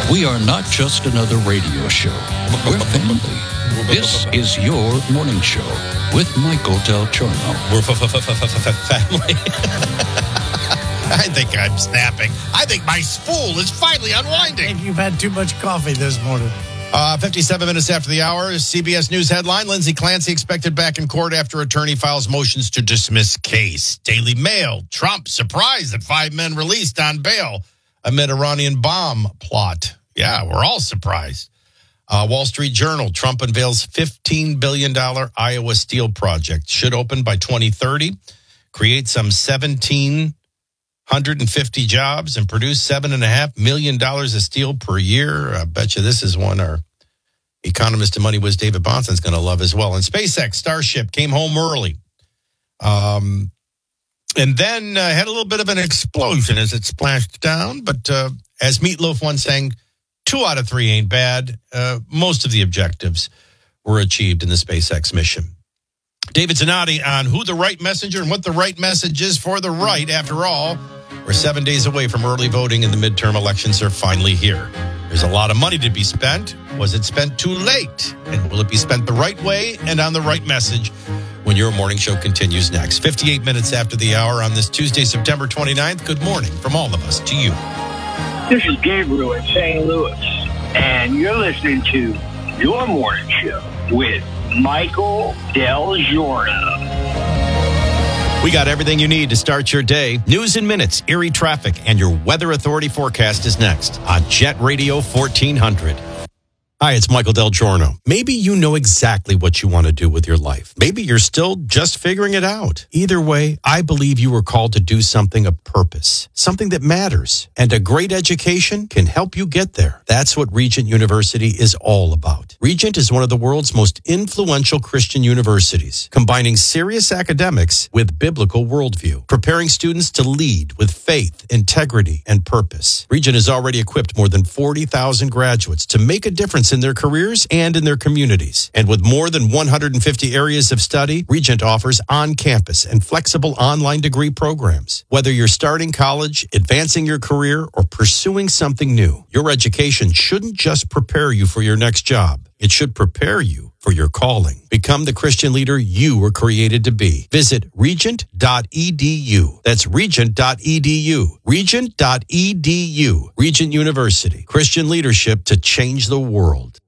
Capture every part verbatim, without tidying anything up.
We are not just another radio show. We're family. This is your morning show with Michael Del Giorno. We're family. I think I'm snapping. I think my spool is finally unwinding. I think you've had too much coffee this morning. Uh, fifty-seven minutes after the hour, C B S News headline, Lindsay Clancy expected back in court after attorney files motions to dismiss case. Daily Mail, Trump surprised that five men released on bail amid Iranian bomb plot. Yeah, we're all surprised. Uh, Wall Street Journal, Trump unveils fifteen billion dollars Iowa steel project. Should open by twenty thirty, create some seventeen hundred fifty jobs and produce seven point five million dollars of steel per year. I bet you this is one our economist and money whiz David Bonson's going to love as well. And SpaceX Starship came home early. Um, and then uh, had a little bit of an explosion as it splashed down. But uh, as Meatloaf once sang, two out of three ain't bad. Uh, most of the objectives were achieved in the SpaceX mission. David Zanotti on who the right messenger and what the right message is for the right. After all, we're seven days away from early voting and the midterm elections are finally here. There's a lot of money to be spent. Was it spent too late? And will it be spent the right way and on the right message when your morning show continues next? fifty-eight minutes after the hour on this Tuesday, September twenty-ninth. Good morning from all of us to you. This is Gabriel in Saint Louis, and you're listening to your morning show with Michael Del Giorno. We got everything you need to start your day. News in minutes, Erie traffic, and your Weather Authority forecast is next on Jet Radio fourteen hundred. Hi, it's Michael Del Giorno. Maybe you know exactly what you want to do with your life. Maybe you're still just figuring it out. Either way, I believe you were called to do something of purpose, something that matters, and a great education can help you get there. That's what Regent University is all about. Regent is one of the world's most influential Christian universities, combining serious academics with biblical worldview, preparing students to lead with faith, integrity, and purpose. Regent has already equipped more than forty thousand graduates to make a difference in their careers and in their communities. And with more than one hundred fifty areas of study, Regent offers on-campus and flexible online degree programs. Whether you're starting college, advancing your career, or pursuing something new, your education shouldn't just prepare you for your next job. It should prepare you for your calling. Become the Christian leader you were created to be. Visit regent dot e d u. That's regent dot e d u. regent dot e d u. Regent University. Christian leadership to change the world.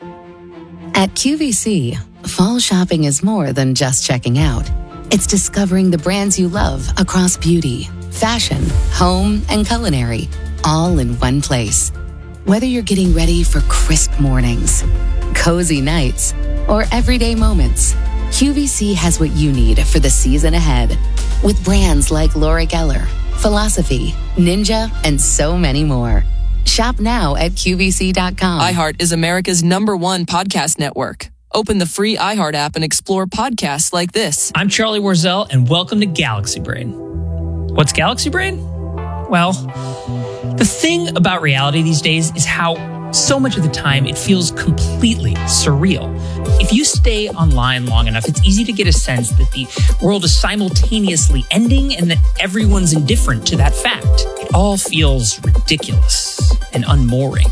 At Q V C, fall shopping is more than just checking out. It's discovering the brands you love across beauty, fashion, home, and culinary, all in one place. Whether you're getting ready for crisp mornings, cozy nights, or everyday moments, Q V C has what you need for the season ahead. With brands like Laura Geller, Philosophy, Ninja, and so many more. Shop now at Q V C dot com. iHeart is America's number one podcast network. Open the free iHeart app and explore podcasts like this. I'm Charlie Warzel, and welcome to Galaxy Brain. What's Galaxy Brain? Well, the thing about reality these days is how so much of the time it feels completely surreal. If you stay online long enough, it's easy to get a sense that the world is simultaneously ending and that everyone's indifferent to that fact. It all feels ridiculous and unmooring.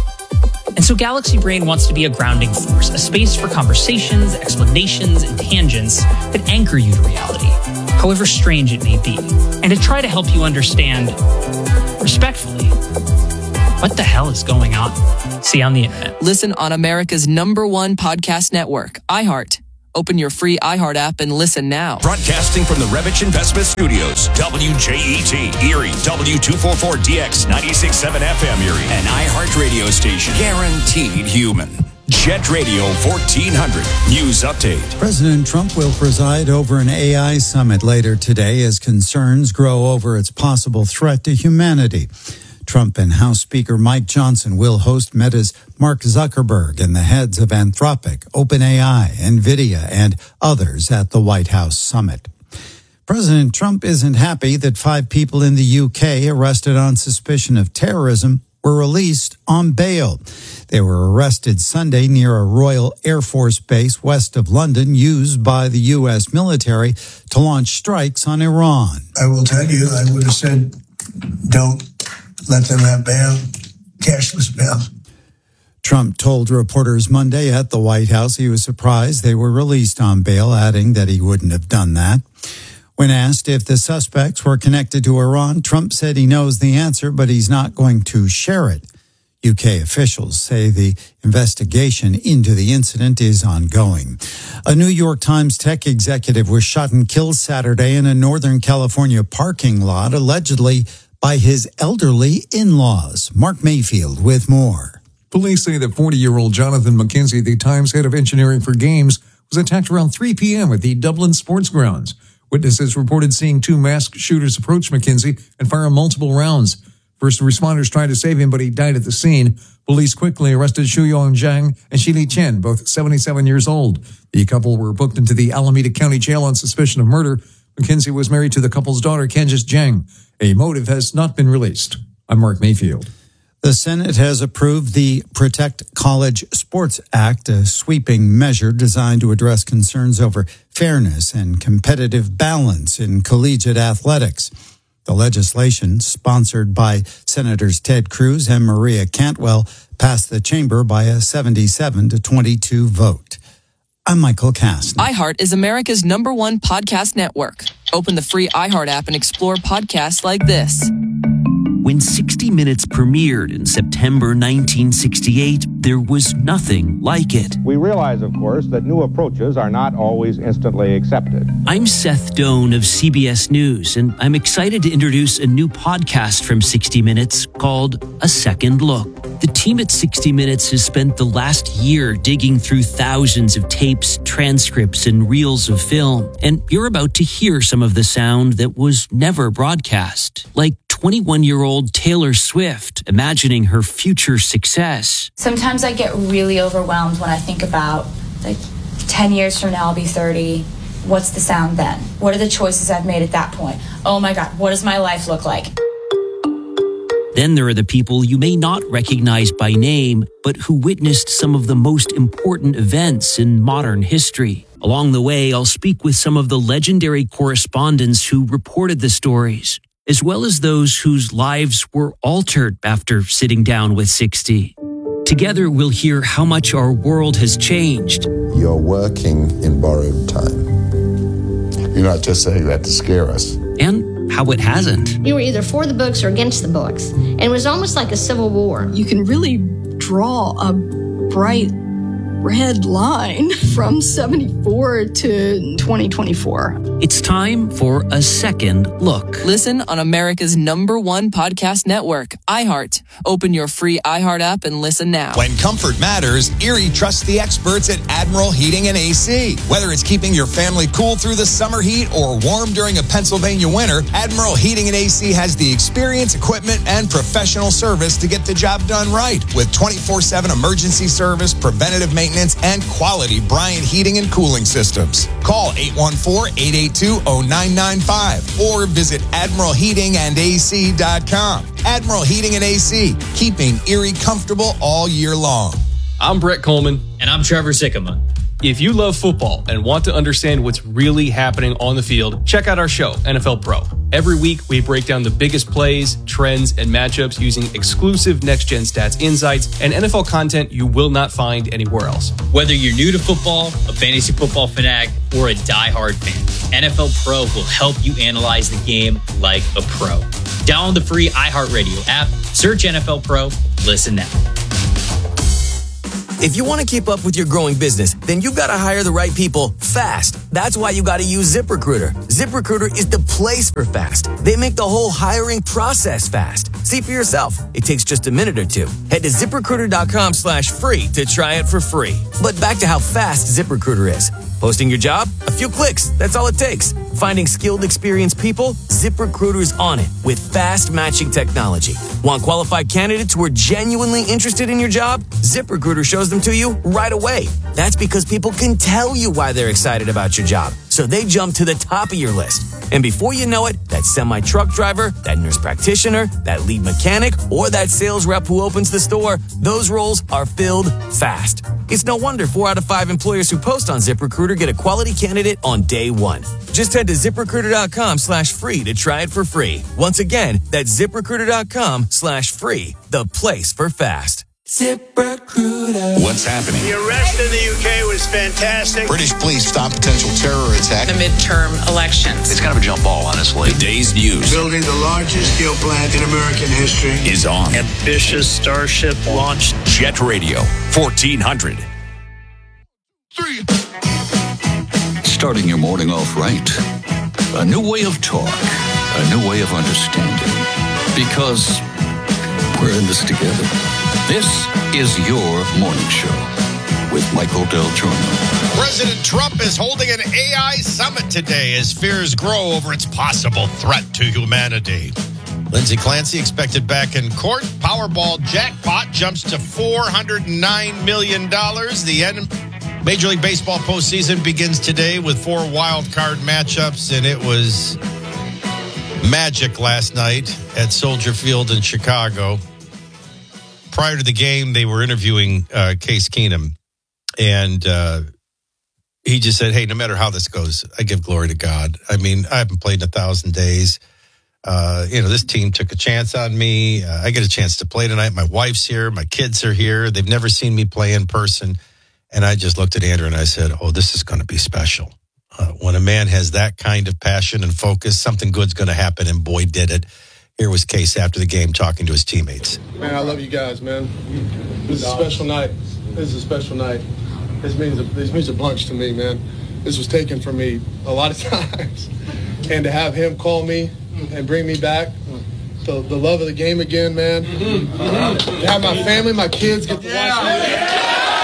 And so Galaxy Brain wants to be a grounding force, a space for conversations, explanations, and tangents that anchor you to reality, however strange it may be, and to try to help you understand, respectfully, what the hell is going on? See you on the internet. Listen on America's number one podcast network, iHeart. Open your free iHeart app and listen now. Broadcasting from the Revich Investment Studios, W J E T, Erie, W two forty-four D X, ninety-six point seven F M Erie, an iHeart radio station, guaranteed human. Jet Radio fourteen hundred, news update. President Trump will preside over an A I summit later today as concerns grow over its possible threat to humanity. Trump and House Speaker Mike Johnson will host Meta's Mark Zuckerberg and the heads of Anthropic, OpenAI, NVIDIA, and others at the White House summit. President Trump isn't happy that five people in the U K arrested on suspicion of terrorism were released on bail. They were arrested Sunday near a Royal Air Force base west of London used by the U S military to launch strikes on Iran. I will tell you, I would have said, don't let them have bail. cashless bill. Trump told reporters Monday at the White House he was surprised they were released on bail, adding that he wouldn't have done that. When asked if the suspects were connected to Iran, Trump said he knows the answer, but he's not going to share it. U K officials say the investigation into the incident is ongoing. A New York Times tech executive was shot and killed Saturday in a Northern California parking lot, allegedly by his elderly in-laws. Mark Mayfield with more. Police say that forty-year-old Jonathan McKenzie, the Times head of engineering for games, was attacked around three p.m. at the Dublin Sports Grounds. Witnesses reported seeing two masked shooters approach McKenzie and fire multiple rounds. First responders tried to save him, but he died at the scene. Police quickly arrested Shuyong Zhang and Shili Chen, both seventy-seven years old. The couple were booked into the Alameda County Jail on suspicion of murder. McKenzie was married to the couple's daughter, Candice Zhang. A motive has not been released. I'm Mark Mayfield. The Senate has approved the Protect College Sports Act, a sweeping measure designed to address concerns over fairness and competitive balance in collegiate athletics. The legislation, sponsored by Senators Ted Cruz and Maria Cantwell, passed the chamber by a seventy-seven to twenty-two vote. I'm Michael Kastner. iHeart is America's number one podcast network. Open the free iHeart app and explore podcasts like this. When sixty minutes premiered in September nineteen sixty-eight, there was nothing like it. We realize, of course, that new approaches are not always instantly accepted. I'm Seth Doan of C B S News, and I'm excited to introduce a new podcast from sixty minutes called A Second Look. The team at sixty minutes has spent the last year digging through thousands of tapes, transcripts, and reels of film, and you're about to hear some of the sound that was never broadcast, like twenty-one-year-old Taylor Swift imagining her future success. Sometimes I get really overwhelmed when I think about, like, ten years from now I'll be thirty. What's the sound then? What are the choices I've made at that point? Oh my God, what does my life look like? Then there are the people you may not recognize by name, but who witnessed some of the most important events in modern history. Along the way, I'll speak with some of the legendary correspondents who reported the stories, as well as those whose lives were altered after sitting down with sixty. Together, we'll hear how much our world has changed. You're working in borrowed time. You're not just saying that to scare us. And how it hasn't. You were either for the books or against the books. And it was almost like a civil war. You can really draw a bright red line from seventy-four to twenty twenty-four. It's time for A Second Look. Listen on America's number one podcast network, iHeart. Open your free iHeart app and listen now. When comfort matters, Erie trusts the experts at Admiral Heating and A C. Whether it's keeping your family cool through the summer heat or warm during a Pennsylvania winter, Admiral Heating and A C has the experience, equipment, and professional service to get the job done right. With twenty-four seven emergency service, preventative maintenance, and quality Bryant heating and cooling systems. Call eight one four, eight eight two, zero nine nine five or visit admiral heating and a c dot com. Admiral Heating and A C, keeping Erie comfortable all year long. I'm Brett Coleman. And I'm Trevor Sikkema. If you love football and want to understand what's really happening on the field, check out our show, N F L Pro. Every week, we break down the biggest plays, trends, and matchups using exclusive next-gen stats insights and N F L content you will not find anywhere else. Whether you're new to football, a fantasy football fanatic, or a diehard fan, N F L Pro will help you analyze the game like a pro. Download the free iHeartRadio app, search N F L Pro, listen now. If you want to keep up with your growing business, then you've got to hire the right people fast. That's why you got to use ZipRecruiter. ZipRecruiter is the place for fast. They make the whole hiring process fast. See for yourself. It takes just a minute or two. Head to ZipRecruiter.com slash free to try it for free. But back to how fast ZipRecruiter is. Posting your job? A few clicks. That's all it takes. Finding skilled, experienced people? ZipRecruiter's on it with fast matching technology. Want qualified candidates who are genuinely interested in your job? ZipRecruiter shows them to you right away. That's because people can tell you why they're excited about your job. So they jump to the top of your list. And before you know it, that semi-truck driver, that nurse practitioner, that lead mechanic, or that sales rep who opens the store, those roles are filled fast. It's no wonder four out of five employers who post on ZipRecruiter get a quality candidate on day one. Just head to ZipRecruiter.com slash free to try it for free. Once again, that's ZipRecruiter.com slash free, the place for fast. ZipRecruiter. What's happening? The arrest in the U K was fantastic. British police stop potential terror attack. The midterm elections. It's kind of a jump ball, honestly. The day's news. Building the largest steel plant in American history is on. Ambitious Starship launched. Jet Radio, fourteen hundred. Three. Starting your morning off right. A new way of talk. A new way of understanding. Because we're in this together. This is your morning show with Michael Del Giorno. President Trump is holding an A I summit today as fears grow over its possible threat to humanity. Lindsey Clancy expected back in court. Powerball jackpot jumps to four hundred nine million dollars. The end. Major League Baseball postseason begins today with four wild card matchups, and it was magic last night at Soldier Field in Chicago. Prior to the game, they were interviewing uh, Case Keenum, and uh, he just said, hey, no matter how this goes, I give glory to God. I mean, I haven't played in a thousand days. Uh, you know, this team took a chance on me. Uh, I get a chance to play tonight. My wife's here. My kids are here. They've never seen me play in person. And I just looked at Andrew and I said, oh, this is going to be special. Uh, when a man has that kind of passion and focus, something good's going to happen, and boy, did it. Here was Case after the game talking to his teammates. Man, I love you guys, man. This is a special night. This is a special night. This means a, this means a bunch to me, man. This was taken from me a lot of times. And to have him call me and bring me back to the love of the game again, man. Mm-hmm. To have my family, my kids get to watch me.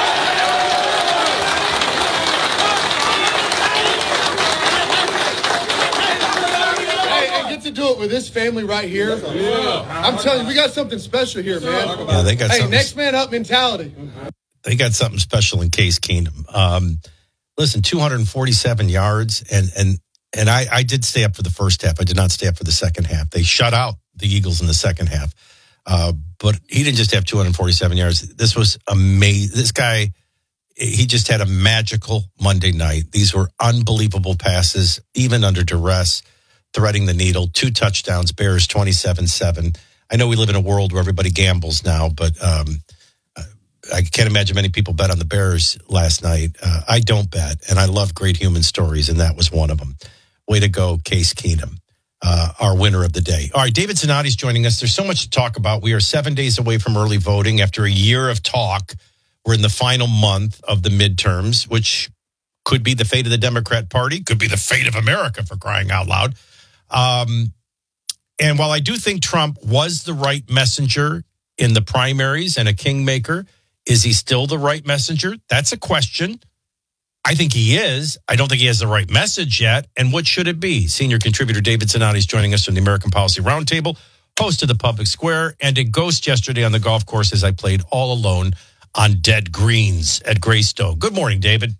To do it with this family right here. Yeah. I'm telling you, we got something special here, man. Yeah, they got hey, something. Next man up mentality. They got something special in Case Keenum. Um, listen, two hundred forty-seven yards, and and and I, I did stay up for the first half. I did not stay up for the second half. They shut out the Eagles in the second half, uh, but he didn't just have two hundred forty-seven yards. This was amazing. This guy, he just had a magical Monday night. These were unbelievable passes, even under duress. Threading the needle, two touchdowns, Bears twenty-seven seven. I know we live in a world where everybody gambles now, but um, I can't imagine many people bet on the Bears last night. Uh, I don't bet, and I love great human stories, and that was one of them. Way to go, Case Keenum, uh, our winner of the day. All right, David Zanotti's joining us. There's so much to talk about. We are seven days away from early voting. After a year of talk, we're in the final month of the midterms, which could be the fate of the Democrat Party, could be the fate of America, for crying out loud. Um, and while I do think Trump was the right messenger in the primaries and a kingmaker, is he still the right messenger? That's a question. I think he is. I don't think he has the right message yet. And what should it be? Senior contributor David Zanotti is joining us from the American Policy Roundtable, host of the Public Square, and a ghost yesterday on the golf course as I played all alone on dead greens at Greystoke. Good morning, David.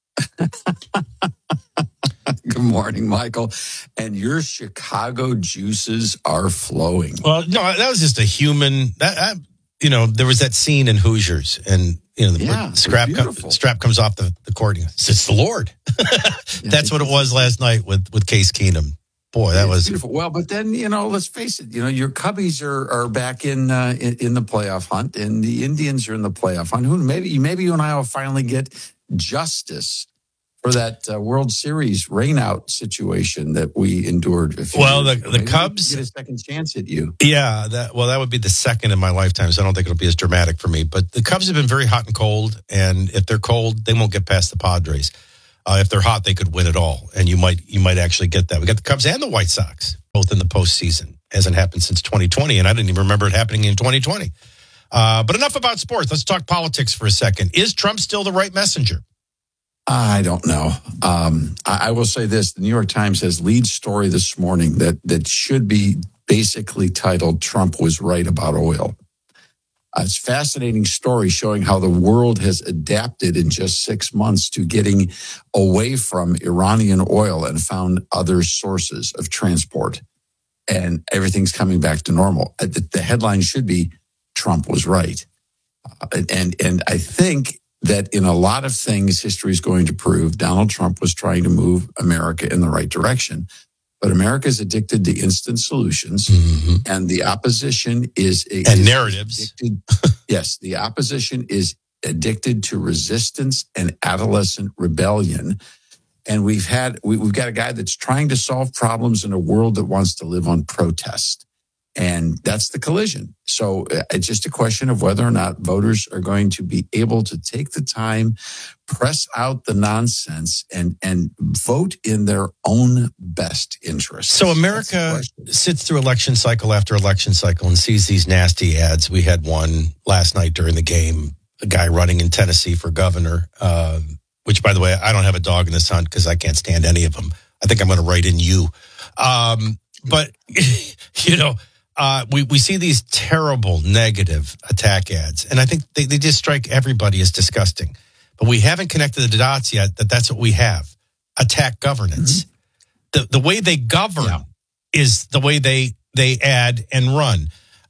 Good morning, Michael. And your Chicago juices are flowing. Well, no, that was just a human. That, that you know, there was that scene in Hoosiers, and you know, the yeah, strap com- strap comes off the, the court. And he goes, it's the Lord. That's what it was last night with with Case Keenum. Boy, that it's was beautiful. Well, but then you know, let's face it. You know, your Cubbies are are back in uh, in, in the playoff hunt, and the Indians are in the playoff hunt. Who maybe maybe you and I will finally get justice for that uh, World Series rainout situation that we endured. A few well, the, years ago. the Maybe Cubs get a second chance at you. Yeah, that well, that would be the second in my lifetime, so I don't think it'll be as dramatic for me. But the Cubs have been very hot and cold, and if they're cold, they won't get past the Padres. Uh, if they're hot, they could win it all, and you might you might actually get that. We got the Cubs and the White Sox both in the postseason. Hasn't happened since twenty twenty, and I didn't even remember it happening in twenty twenty. Uh, but enough about sports. Let's talk politics for a second. Is Trump still the right messenger? I don't know. Um, I, I will say this. The New York Times has lead story this morning that, that should be basically titled, Trump was right about oil. Uh, it's a fascinating story showing how the world has adapted in just six months to getting away from Iranian oil and found other sources of transport. And everything's coming back to normal. The, the headline should be, Trump was right. Uh, and, and I think that in a lot of things, history is going to prove Donald Trump was trying to move America in the right direction. But America is addicted to instant solutions, mm-hmm. and the opposition is and is narratives. Addicted, yes, the opposition is addicted to resistance and adolescent rebellion. And we've had we, we've got a guy that's trying to solve problems in a world that wants to live on protest, and that's the collision. So uh, it's just a question of whether or not voters are going to be able to take the time, press out the nonsense, and and vote in their own best interest. So America sits through election cycle after election cycle and sees these nasty ads. We had one last night during the game, a guy running in Tennessee for governor, uh, which, by the way, I don't have a dog in this hunt because I can't stand any of them. I think I'm going to write in you. Um, but, you know, Uh, we, we see these terrible negative attack ads, and I think they, they just strike everybody as disgusting. But we haven't connected the dots yet that that's what we have, attack governance. Mm-hmm. The the way they govern yeah. is the way they, they add and run.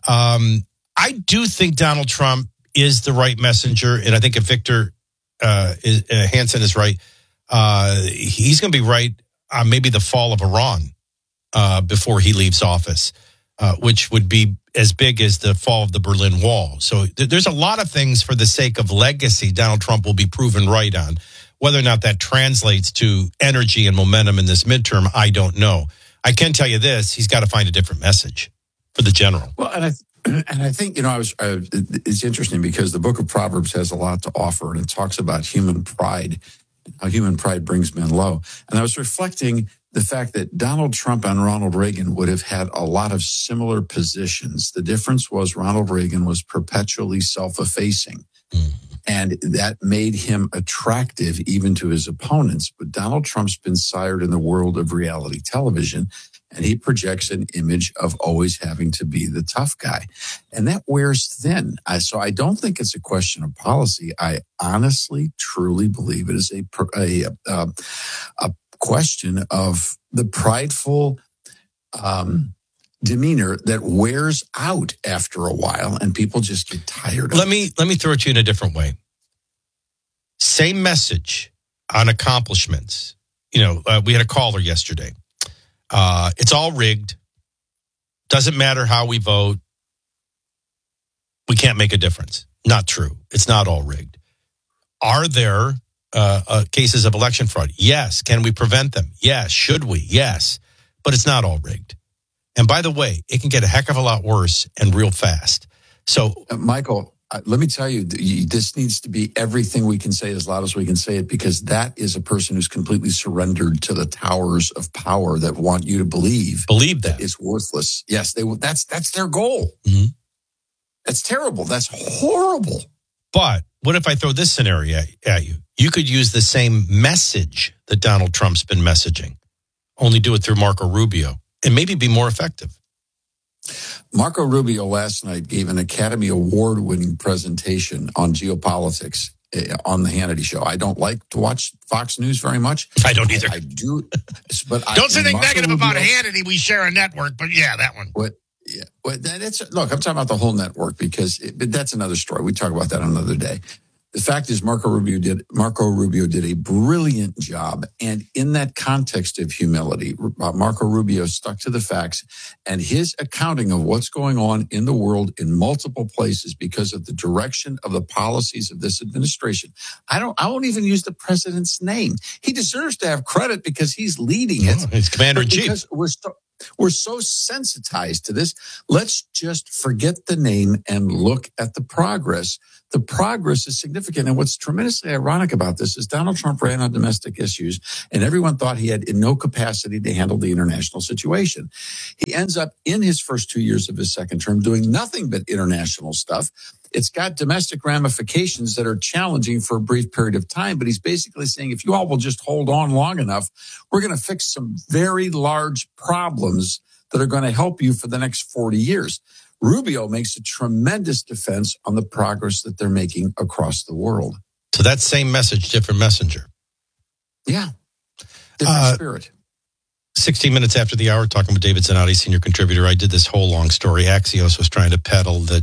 Um, I do think Donald Trump is the right messenger, and I think if Victor uh, is, uh, Hansen is right, uh, he's going to be right on maybe the fall of Iran uh, before he leaves office. Uh, which would be as big as the fall of the Berlin Wall. So th- there's a lot of things for the sake of legacy Donald Trump will be proven right on. Whether or not that translates to energy and momentum in this midterm, I don't know. I can tell you this, he's got to find a different message for the general. Well, and I, th- and I think, you know, I was, uh, it's interesting because the book of Proverbs has a lot to offer, and it talks about human pride, how human pride brings men low. And I was reflecting the fact that Donald Trump and Ronald Reagan would have had a lot of similar positions. The difference was Ronald Reagan was perpetually self-effacing, mm. and that made him attractive even to his opponents. But Donald Trump's been sired in the world of reality television, and he projects an image of always having to be the tough guy. And that wears thin. I, so I don't think it's a question of policy. I honestly, truly believe it is a, a, a, a question of the prideful um, demeanor that wears out after a while, and people just get tired of let it. me let me throw it to you in a different way. Same message on accomplishments. You know, uh, we had a caller yesterday. Uh, it's all rigged. Doesn't matter how we vote. We can't make a difference. Not true. It's not all rigged. Are there Uh, uh, cases of election fraud? Yes. Can we prevent them? Yes. Should we? Yes. But it's not all rigged. And by the way, it can get a heck of a lot worse and real fast. So, uh, Michael, uh, let me tell you, this needs to be everything we can say as loud as we can say it, because that is a person who's completely surrendered to the towers of power that want you to believe believe that, that it's worthless. Yes, they that's that's their goal. Mm-hmm. That's terrible. That's horrible. But what if I throw this scenario at, at you? You could use the same message that Donald Trump's been messaging, only do it through Marco Rubio, and maybe be more effective. Marco Rubio last night gave an Academy Award-winning presentation on geopolitics on the Hannity show. I don't like to watch Fox News very much. I don't either. I, I do, but I, don't say anything Marco negative Rubio, about Hannity. We share a network, but yeah, that one. What? Yeah, well, that, it's look. I'm talking about the whole network because it, but that's another story. We talk about that on another day. The fact is, Marco Rubio did Marco Rubio did a brilliant job, and in that context of humility, Marco Rubio stuck to the facts, and his accounting of what's going on in the world in multiple places because of the direction of the policies of this administration. I don't. I won't even use the president's name. He deserves to have credit because he's leading it. Oh, he's commander in chief. Because we're so, we're so sensitized to this. Let's just forget the name and look at the progress. The progress is significant. And what's tremendously ironic about this is Donald Trump ran on domestic issues, and everyone thought he had no capacity to handle the international situation. He ends up in his first two years of his second term doing nothing but international stuff. It's got domestic ramifications that are challenging for a brief period of time, but he's basically saying, if you all will just hold on long enough, we're going to fix some very large problems that are going to help you for the next forty years. Rubio makes a tremendous defense on the progress that they're making across the world. So that same message, different messenger. Yeah. Different uh, spirit. sixteen minutes after the hour, talking with David Zanotti, senior contributor. I did this whole long story. Axios was trying to peddle that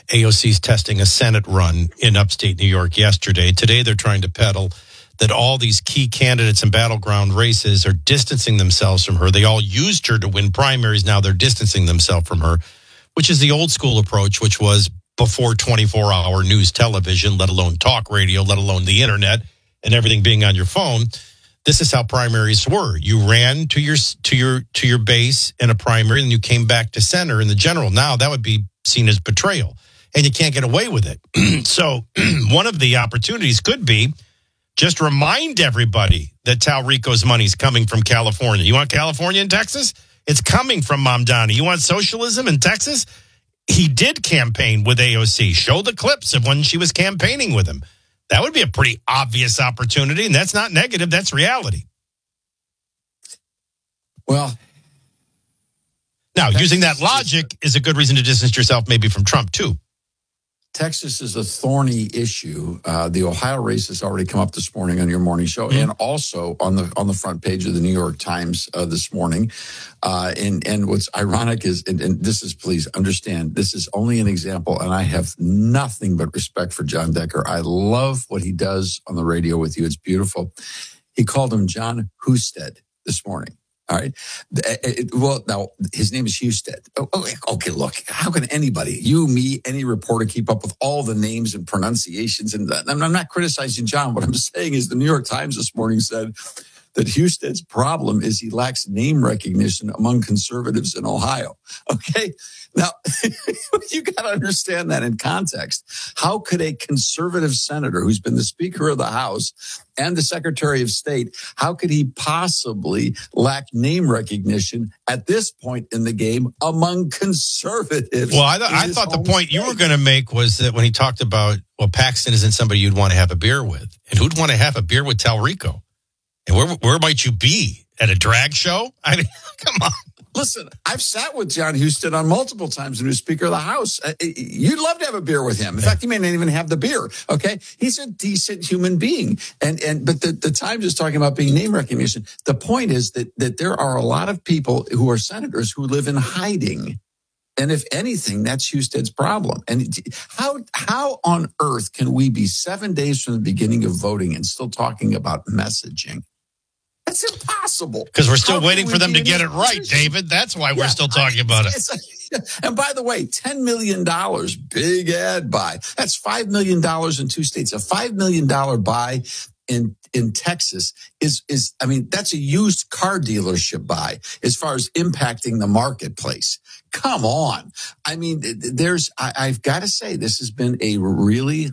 A O C's testing a Senate run in upstate New York yesterday. Today, they're trying to peddle that all these key candidates in battleground races are distancing themselves from her. They all used her to win primaries. Now they're distancing themselves from her, which is the old school approach, which was before twenty-four hour news television, let alone talk radio, let alone the internet and everything being on your phone. This is how primaries were. You ran to your to your to your base in a primary, and you came back to center in the general. Now that would be seen as betrayal, and you can't get away with it. So one of the opportunities could be just remind everybody that Talrico's money is coming from California. You want California and Texas? It's coming from Mamdani. You want socialism in Texas? He did campaign with A O C. Show the clips of when she was campaigning with him. That would be a pretty obvious opportunity, and that's not negative. That's reality. Well, now, using that logic is a good reason to distance yourself maybe from Trump, too. Texas is a thorny issue. Uh, the Ohio race has already come up this morning on your morning show, mm-hmm. and also on the on the front page of the New York Times uh, this morning. Uh, and and what's ironic is, and, and this is, please understand, this is only an example, and I have nothing but respect for John Decker. I love what he does on the radio with you. It's beautiful. He called him John Husted this morning. All right. Well, now his name is Husted. Okay, look, how can anybody, you, me, any reporter, keep up with all the names and pronunciations? And I'm not criticizing John. What I'm saying is the New York Times this morning said that Husted's problem is he lacks name recognition among conservatives in Ohio. Okay. Now, you got to understand that in context. How could a conservative senator who's been the Speaker of the House and the Secretary of State, how could he possibly lack name recognition at this point in the game among conservatives? Well, I, th- I thought the point state? you were going to make was that when he talked about, well, Paxton isn't somebody you'd want to have a beer with. And who'd want to have a beer with Talrico? And where where might you be? At a drag show? I mean, come on. Listen, I've sat with John Husted on multiple times when he was Speaker of the House. Uh, you'd love to have a beer with him. In fact, he may not even have the beer. Okay, he's a decent human being, and and but the, the Times is talking about being name recognition. The point is that that there are a lot of people who are senators who live in hiding, and if anything, that's Husted's problem. And how how on earth can we be seven days from the beginning of voting and still talking about messaging? That's impossible. Because we're still How waiting for them to get it right, position? David. That's why we're yeah, still talking I, about it. A, and by the way, ten million dollars, big ad buy. That's five million dollars in two states. A five million dollars buy in, in Texas is, is, I mean, that's a used car dealership buy as far as impacting the marketplace. Come on. I mean, there's, I, I've got to say, this has been a really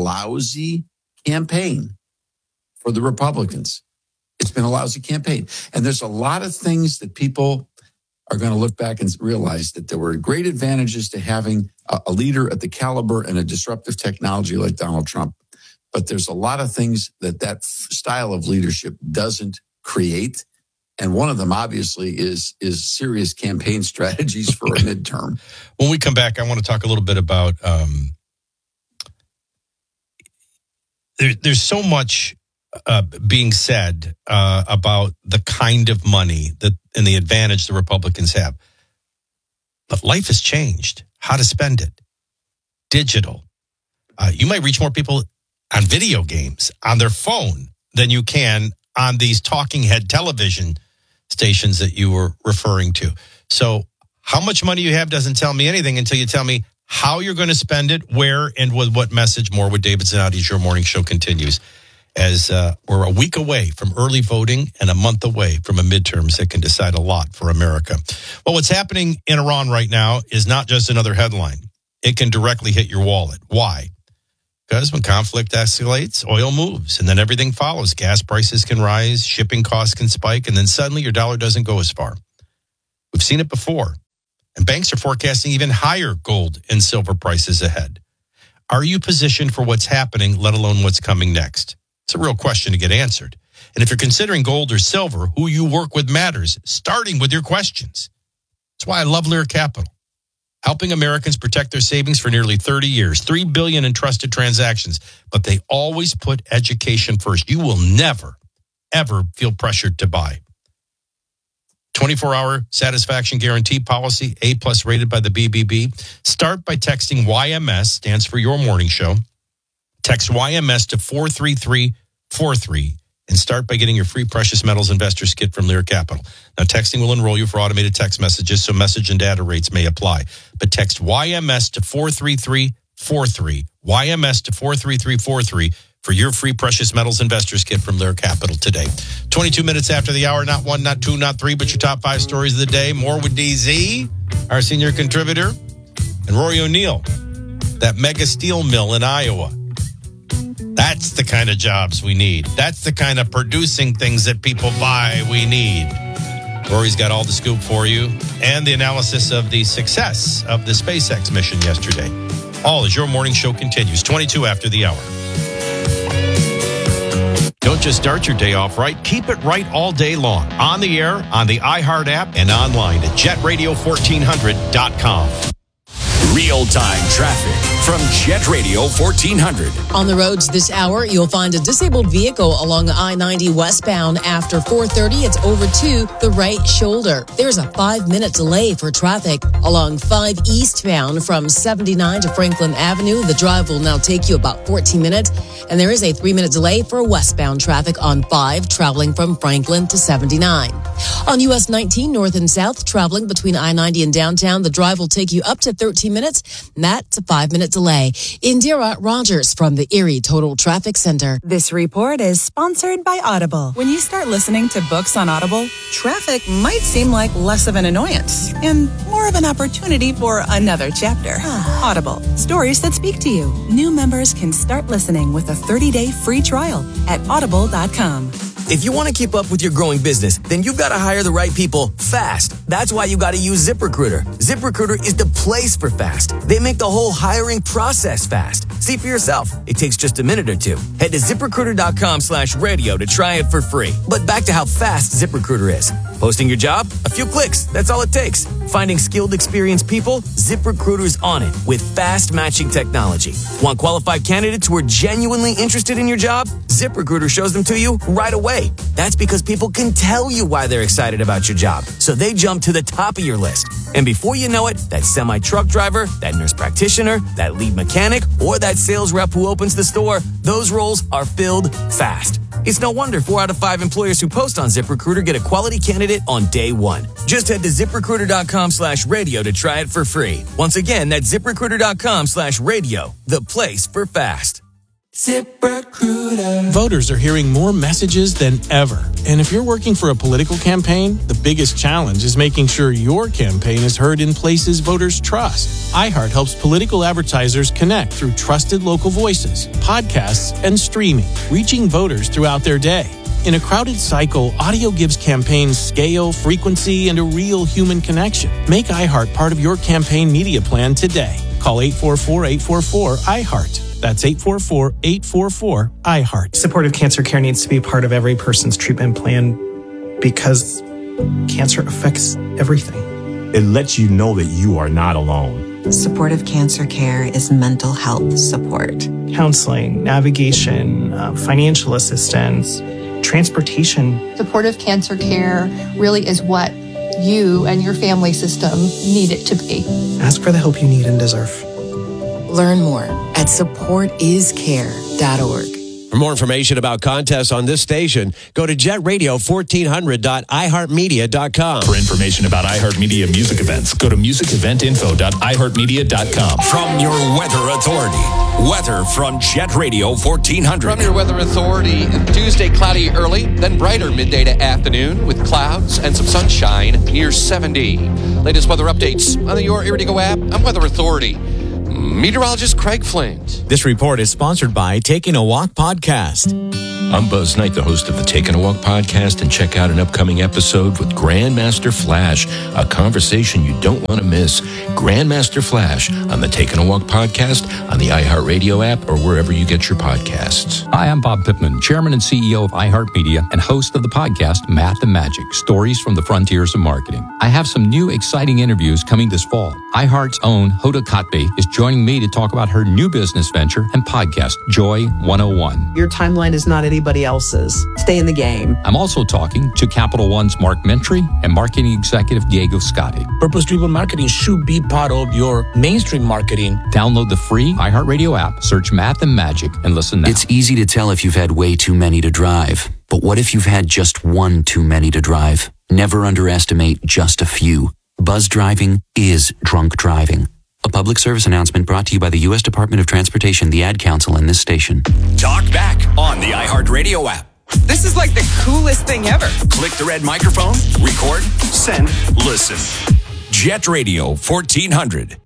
lousy campaign for the Republicans. It's been a lousy campaign. And there's a lot of things that people are going to look back and realize that there were great advantages to having a, a leader at the caliber and a disruptive technology like Donald Trump. But there's a lot of things that that f- style of leadership doesn't create. And one of them, obviously, is is serious campaign strategies for a midterm. When we come back, I want to talk a little bit about um, there, there's so much Uh, being said uh, about the kind of money that and the advantage the Republicans have. But life has changed. How to spend it. Digital. Uh, you might reach more people on video games, on their phone, than you can on these talking head television stations that you were referring to. So how much money you have doesn't tell me anything until you tell me how you're going to spend it, where, and with what message. More with David Zanotti as your morning show continues. As uh, we're a week away from early voting and a month away from a midterms that can decide a lot for America. Well, what's happening in Iran right now is not just another headline. It can directly hit your wallet. Why? Because when conflict escalates, oil moves, and then everything follows. Gas prices can rise, shipping costs can spike, and then suddenly your dollar doesn't go as far. We've seen it before. And banks are forecasting even higher gold and silver prices ahead. Are you positioned for what's happening, let alone what's coming next? It's a real question to get answered. And if you're considering gold or silver, who you work with matters, starting with your questions. That's why I love Lear Capital. Helping Americans protect their savings for nearly thirty years, three billion in trusted transactions, but they always put education first. You will never, ever feel pressured to buy. twenty-four hour satisfaction guarantee policy, A plus rated by the B B B. Start by texting Y M S, stands for Your Morning Show. Text Y M S to four three three four three and start by getting your free Precious Metals Investors Kit from Lear Capital. Now, texting will enroll you for automated text messages, so message and data rates may apply. But text Y M S to four three three four three, Y M S to four three three four three for your free Precious Metals Investors Kit from Lear Capital today. twenty-two minutes after the hour, not one, not two, not three, but your top five stories of the day. More with D Z, our senior contributor, and Rory O'Neill, that mega steel mill in Iowa. That's the kind of jobs we need. That's the kind of producing things that people buy we need. Rory's got all the scoop for you and the analysis of the success of the SpaceX mission yesterday. All as your morning show continues, twenty-two after the hour. Don't just start your day off right. Keep it right all day long. On the air, on the iHeart app, and online at jet radio fourteen hundred dot com. Real-time traffic from Jet Radio fourteen hundred. On the roads this hour, you'll find a disabled vehicle along I ninety westbound. After four thirty, it's over to the right shoulder. There's a five-minute delay for traffic along five eastbound from seventy-nine to Franklin Avenue. The drive will now take you about fourteen minutes. And there is a three-minute delay for westbound traffic on five, traveling from Franklin to seventy-nine. On U S nineteen, north and south, traveling between I ninety and downtown, the drive will take you up to thirteen minutes. And that's a five-minute delay. Indira Rogers from the Erie Total Traffic Center. This report is sponsored by Audible. When you start listening to books on Audible, traffic might seem like less of an annoyance and more of an opportunity for another chapter. Audible, stories that speak to you. New members can start listening with a thirty-day free trial at audible dot com. If you want to keep up with your growing business, then you've got to hire the right people fast. That's why you got to use ZipRecruiter. ZipRecruiter is the place for fast. They make the whole hiring process fast. See for yourself. It takes just a minute or two. Head to ZipRecruiter.com slash radio to try it for free. But back to how fast ZipRecruiter is. Posting your job? A few clicks. That's all it takes. Finding skilled, experienced people? ZipRecruiter's on it with fast matching technology. Want qualified candidates who are genuinely interested in your job? ZipRecruiter shows them to you right away. That's because people can tell you why they're excited about your job. So they jump to the top of your list. And before you know it, that semi-truck driver, that nurse practitioner, that lead mechanic, or that sales rep who opens the store, those roles are filled fast. It's no wonder four out of five employers who post on ZipRecruiter get a quality candidate on day one. Just head to ZipRecruiter.com slash radio to try it for free. Once again, that's ZipRecruiter.com slash radio, the place for fast. ZipRecruiter. Voters are hearing more messages than ever. And if you're working for a political campaign, the biggest challenge is making sure your campaign is heard in places voters trust. iHeart helps political advertisers connect through trusted local voices, podcasts, and streaming, reaching voters throughout their day. In a crowded cycle, audio gives campaigns scale, frequency, and a real human connection. Make iHeart part of your campaign media plan today. Call eight four four, eight four four, iHeart. That's eight four four, eight four four, iHeart. Supportive cancer care needs to be part of every person's treatment plan because cancer affects everything. It lets you know that you are not alone. Supportive cancer care is mental health support. Counseling, navigation, uh, financial assistance, transportation. Supportive cancer care really is what you and your family system need it to be. Ask for the help you need and deserve. Learn more at support is care dot org. For more information about contests on this station, go to jet radio fourteen hundred dot i heart media dot com. For information about iHeartMedia music events, go to music event info dot i heart media dot com. From your weather authority, weather from Jet Radio fourteen hundred. From your weather authority, Tuesday cloudy early, then brighter midday to afternoon with clouds and some sunshine near seventy. Latest weather updates on the Your Erie Go app. I'm Weather Authority meteorologist Craig Flint. This report is sponsored by Taking a Walk Podcast. I'm Buzz Knight, the host of the Taking a Walk podcast, and check out an upcoming episode with Grandmaster Flash, a conversation you don't want to miss. Grandmaster Flash on the Taking a Walk podcast, on the iHeartRadio app, or wherever you get your podcasts. Hi, I'm Bob Pittman, Chairman and C E O of iHeartMedia and host of the podcast Math and Magic, Stories from the Frontiers of Marketing. I have some new exciting interviews coming this fall. iHeart's own Hoda Kotb is joining joining me to talk about her new business venture and podcast, Joy one oh one. Your timeline is not anybody else's. Stay in the game. I'm also talking to Capital One's Mark Mentry and marketing executive Diego Scotti. Purpose-driven marketing should be part of your mainstream marketing. Download the free iHeartRadio app, search Math and Magic, and listen now. It's easy to tell if you've had way too many to drive. But what if you've had just one too many to drive? Never underestimate just a few. Buzz driving is drunk driving. A public service announcement brought to you by the U S Department of Transportation, the Ad Council, and this station. Talk back on the iHeartRadio app. This is like the coolest thing ever. Click the red microphone, record, send, listen. Jet Radio fourteen hundred.